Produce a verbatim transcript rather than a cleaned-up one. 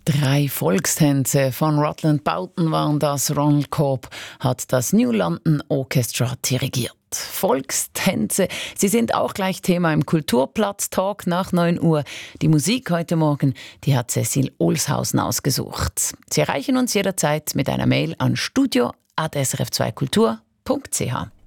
Drei Volkstänze von Rutland Boughton waren das. Ronald Corp hat das New London Orchestra dirigiert. Volkstänze, sie sind auch gleich Thema im Kulturplatz-Talk nach neun Uhr. Die Musik heute Morgen, die hat Cecil Olshausen ausgesucht. Sie erreichen uns jederzeit mit einer Mail an studio at s r f zwei kultur punkt c h.